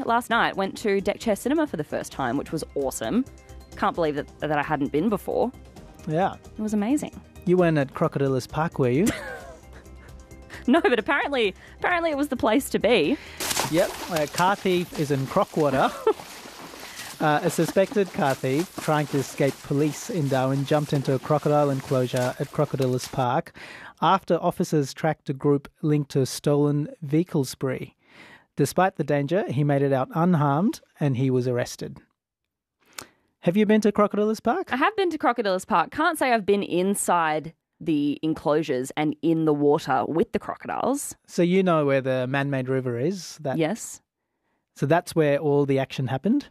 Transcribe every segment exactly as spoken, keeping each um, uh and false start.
last night, went to Deck Chair Cinema for the first time, which was awesome. Can't believe that, that I hadn't been before. Yeah. It was amazing. You weren't at Crocodilus Park, were you? No, but apparently apparently it was the place to be. Yep. A car thief is in Crockwater. uh, a suspected car thief trying to escape police in Darwin jumped into a crocodile enclosure at Crocodilus Park after officers tracked a group linked to a stolen vehicle spree. Despite the danger, he made it out unharmed and he was arrested. Have you been to Crocodilus Park? I have been to Crocodilus Park. Can't say I've been inside the enclosures and in the water with the crocodiles. So you know where the man-made river is? That, Yes. So that's where all the action happened.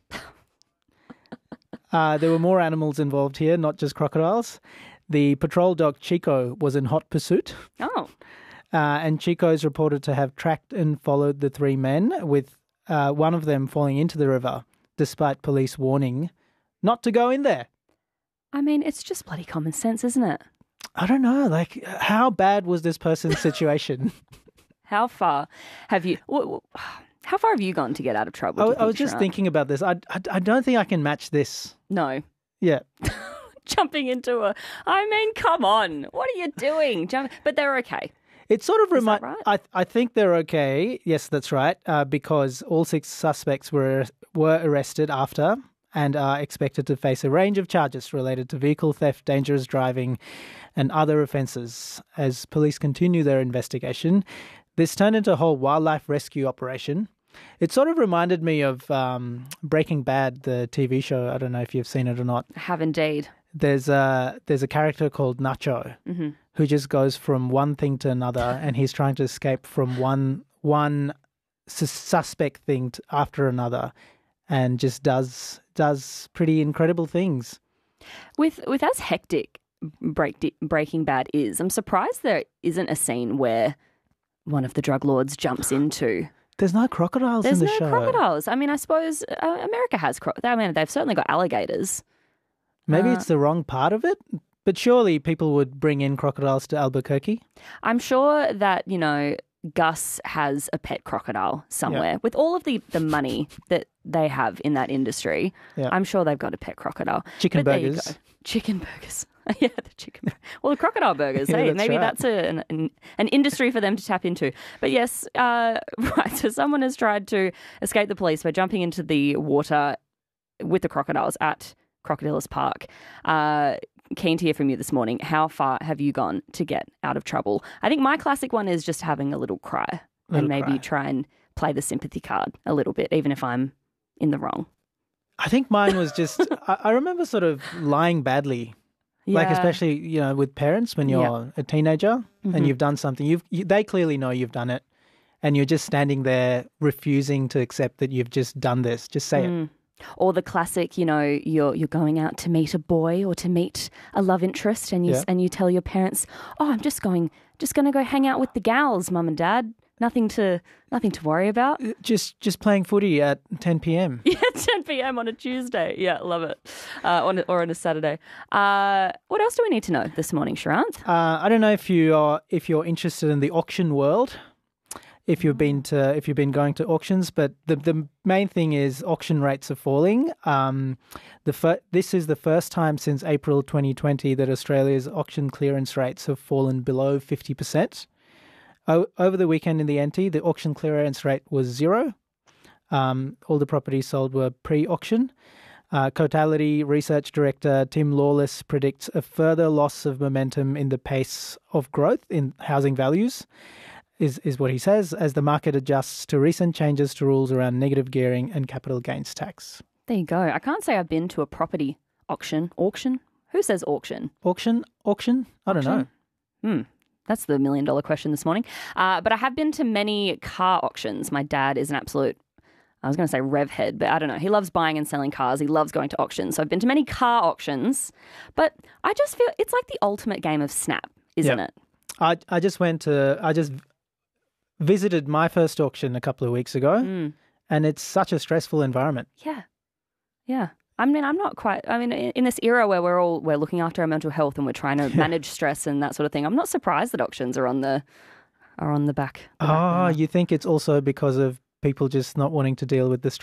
uh, there were more animals involved here, not just crocodiles. The patrol dog Chico was in hot pursuit. Oh. Uh, and Chico is reported to have tracked and followed the three men, with uh, one of them falling into the river, despite police warning not to go in there. I mean, it's just bloody common sense, isn't it? I don't know, like, how bad was this person's situation? How far have you... wh- wh- How far have you gone to get out of trouble? I, do you I was think, just Sharon? thinking about this. I, I, I don't think I can match this. No. Yeah. Jumping into a... I mean, come on. What are you doing? Jump... But they're okay. It sort of reminds. right? I I think they're okay. Yes, that's right. Uh, because all six suspects were were arrested after and are expected to face a range of charges related to vehicle theft, dangerous driving, and other offences as police continue their investigation. This turned into a whole wildlife rescue operation. It sort of reminded me of um, Breaking Bad, the T V show. I don't know if you've seen it or not. I have indeed. There's a there's a character called Nacho Mm-hmm. who just goes from one thing to another, and he's trying to escape from one one sus- suspect thing to, after another, and just does does pretty incredible things. With with as hectic Break, Breaking Bad is, I'm surprised there isn't a scene where one of the drug lords jumps into... There's no crocodiles There's in the no show. crocodiles. I mean, I suppose uh, America has... Cro- I mean, they've certainly got alligators. Maybe Uh, it's the wrong part of it, but surely people would bring in crocodiles to Albuquerque. I'm sure that, you know, Gus has a pet crocodile somewhere. Yeah. With all of the, the money that they have in that industry, Yeah. I'm sure they've got a pet crocodile. Chicken But there you burgers. go. Chicken burgers. yeah, the chicken bur- Well, the crocodile burgers, Yeah, hey, that's maybe right. that's a, an, an, an industry for them to tap into. But yes, uh, right, so someone has tried to escape the police by jumping into the water with the crocodiles at Crocodilus Park. Uh, keen to hear from you this morning. How far have you gone to get out of trouble? I think my classic one is just having a little cry Little and maybe cry. try and play the sympathy card a little bit, even if I'm in the wrong. I think mine was just, I, I remember sort of lying badly. Like, Yeah. especially, you know, with parents when you're Yeah. a teenager Mhm. and you've done something, you've you, they clearly know you've done it, and you're just standing there refusing to accept that you've just done this. Just say it. Mm. Or the classic, you know, you're you're going out to meet a boy or to meet a love interest, and you Yeah. and you tell your parents, "Oh, I'm just going, just going to go hang out with the gals, mum and dad. Nothing to nothing to worry about." Just just playing footy at ten p.m. Yeah, ten p.m. on a Tuesday. Yeah, love it. Uh, on a, or on a Saturday. Uh, what else do we need to know this morning, Sharanth? Uh, I don't know if you are if you're interested in the auction world, if you've been to if you've been going to auctions, but the the main thing is auction rates are falling. Um, the fir- this is the first time since April twenty twenty that Australia's auction clearance rates have fallen below fifty percent. O- over the weekend in the N T, the auction clearance rate was zero. Um, all the properties sold were pre-auction. Uh, Cotality Research Director Tim Lawless predicts a further loss of momentum in the pace of growth in housing values, is, is what he says, as the market adjusts to recent changes to rules around negative gearing and capital gains tax. There you go. I can't say I've been to a property auction. Auction? Who says auction? Auction? Auction? I don't know. Hmm. That's the million dollar question this morning. Uh, but I have been to many car auctions. My dad is an absolute, I was going to say rev head, but I don't know. He loves buying and selling cars. He loves going to auctions. So I've been to many car auctions, but I just feel it's like the ultimate game of Snap, isn't Yep. it? I, I just went to, I just visited my first auction a couple of weeks ago, Mm. and it's such a stressful environment. Yeah. Yeah. I mean, I'm not quite, I mean, in in this era where we're all, we're looking after our mental health and we're trying to manage stress and that sort of thing, I'm not surprised that auctions are on the, are on the back. the back Oh, burner. you think it's also because of people just not wanting to deal with the stress?